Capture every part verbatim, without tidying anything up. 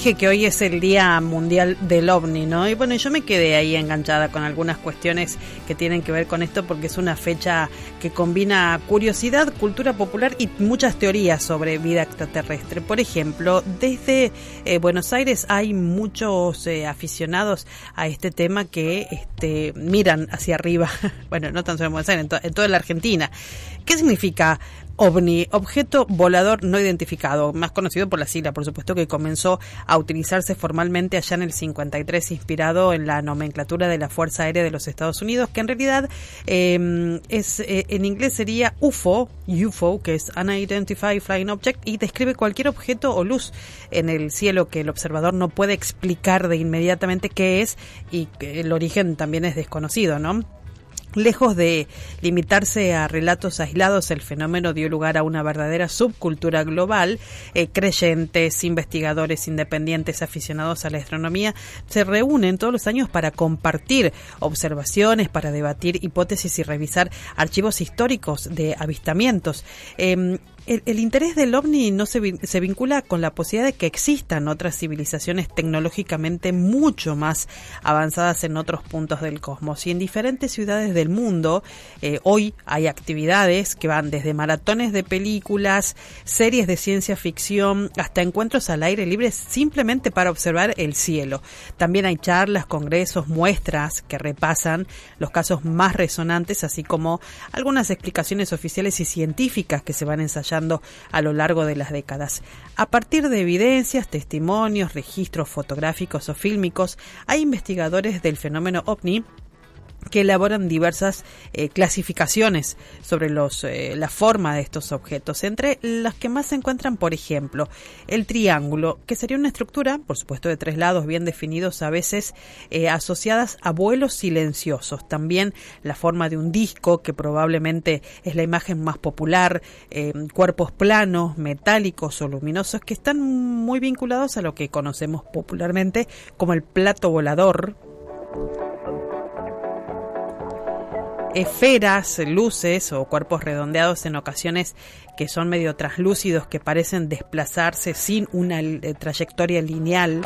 dije que hoy es el Día Mundial del OVNI, ¿no? Y bueno, yo me quedé ahí enganchada con algunas cuestiones que tienen que ver con esto, porque es una fecha que combina curiosidad, cultura popular y muchas teorías sobre vida extraterrestre. Por ejemplo, desde eh, Buenos Aires hay muchos eh, aficionados a este tema que este, miran hacia arriba, bueno, no tan solo en Buenos Aires, en, to- en toda la Argentina. ¿Qué significa OVNI? Objeto volador no identificado, más conocido por la sigla, por supuesto, que comenzó a utilizarse formalmente allá en el cincuenta y tres, inspirado en la nomenclatura de la Fuerza Aérea de los Estados Unidos, que en realidad eh, es eh, en inglés sería U F O, U F O, que es Unidentified Flying Object, y describe cualquier objeto o luz en el cielo que el observador no puede explicar de inmediatamente qué es, y que el origen también es desconocido, ¿no? Lejos de limitarse a relatos aislados, el fenómeno dio lugar a una verdadera subcultura global. Eh, creyentes, investigadores independientes, aficionados a la astronomía, se reúnen todos los años para compartir observaciones, para debatir hipótesis y revisar archivos históricos de avistamientos. Eh, El, el interés del OVNI no se, se vincula con la posibilidad de que existan otras civilizaciones tecnológicamente mucho más avanzadas en otros puntos del cosmos. Y en diferentes ciudades del mundo, eh, hoy hay actividades que van desde maratones de películas, series de ciencia ficción, hasta encuentros al aire libre simplemente para observar el cielo. También hay charlas, congresos, muestras que repasan los casos más resonantes, así como algunas explicaciones oficiales y científicas que se van ensayando a lo largo de las décadas. A partir de evidencias, testimonios, registros fotográficos o fílmicos, hay investigadores del fenómeno OVNI que elaboran diversas eh, clasificaciones sobre los eh, la forma de estos objetos, entre las que más se encuentran, por ejemplo, el triángulo, que sería una estructura, por supuesto, de tres lados bien definidos, a veces eh, asociadas a vuelos silenciosos. También la forma de un disco, que probablemente es la imagen más popular, eh, cuerpos planos, metálicos o luminosos, que están muy vinculados a lo que conocemos popularmente como el plato volador. Esferas, luces o cuerpos redondeados en ocasiones que son medio translúcidos, que parecen desplazarse sin una eh, trayectoria lineal.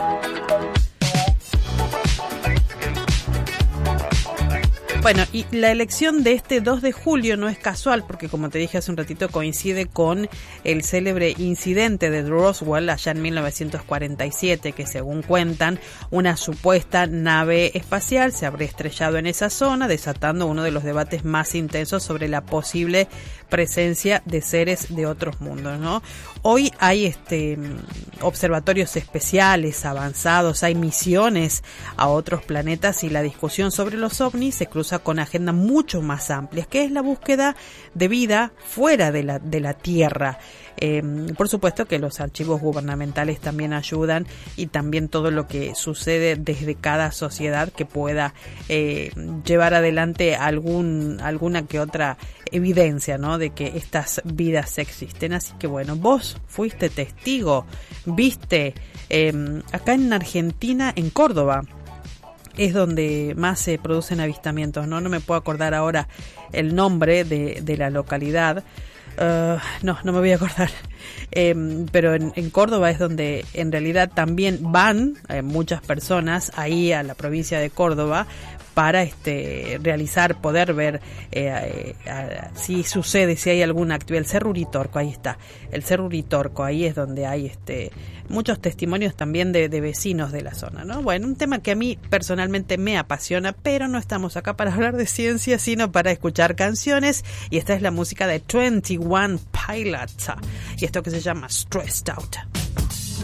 Bueno, y la elección de este dos de julio no es casual, porque como te dije hace un ratito, coincide con el célebre incidente de Roswell allá en mil novecientos cuarenta y siete, que según cuentan, una supuesta nave espacial se habría estrellado en esa zona, desatando uno de los debates más intensos sobre la posible presencia de seres de otros mundos, ¿no? Hoy hay este observatorios especiales, avanzados, hay misiones a otros planetas, y la discusión sobre los ovnis se cruza con agendas mucho más amplias, que es la búsqueda de vida fuera de la, de la Tierra. Eh, por supuesto que los archivos gubernamentales también ayudan, y también todo lo que sucede desde cada sociedad que pueda eh, llevar adelante algún alguna que otra evidencia, ¿no?, de que estas vidas existen. Así que bueno, vos fuiste testigo, viste eh, acá en Argentina, en Córdoba, es donde más se producen avistamientos, ¿no? No me puedo acordar ahora el nombre de, de la localidad. Uh, no, no me voy a acordar. Eh, pero en, en Córdoba es donde en realidad también van eh, muchas personas ahí a la provincia de Córdoba para este realizar, poder ver eh, eh, si sucede, si hay alguna actividad. El Cerro Uritorco, ahí está, el Cerro Uritorco, ahí es donde hay este muchos testimonios también de, de vecinos de la zona, ¿no? Bueno, un tema que a mí personalmente me apasiona, pero no estamos acá para hablar de ciencia, sino para escuchar canciones, y esta es la música de veintiuno Pilots, y esto que se llama Stressed Out.